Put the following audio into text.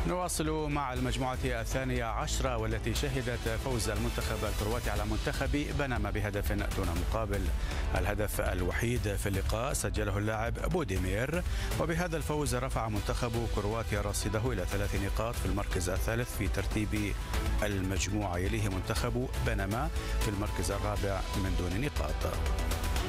نواصل مع المجموعة الثانية عشرة والتي شهدت فوز المنتخب الكرواتي على منتخب بنما بهدف دون مقابل. الهدف الوحيد في اللقاء سجله اللاعب بوديمير، وبهذا الفوز رفع منتخب كرواتيا رصيده إلى 3 نقاط في المركز الثالث في ترتيب المجموعة، يليه منتخب بنما في المركز الرابع من دون نقاط.